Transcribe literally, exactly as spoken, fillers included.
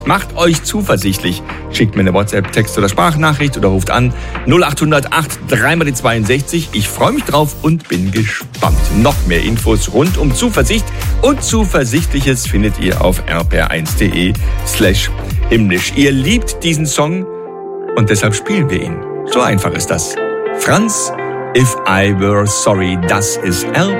Macht euch zuversichtlich. Schickt mir eine WhatsApp, Text oder Sprachnachricht oder ruft an null acht null null acht drei mal die zweiundsechzig. Ich freue mich drauf und bin gespannt. Noch mehr Infos rund um Zuversicht und Zuversichtliches findet ihr auf r p r eins punkt d e slash himmlisch. Ihr liebt diesen Song und deshalb spielen wir ihn. So einfach ist das. Franz, If I Were Sorry, das ist R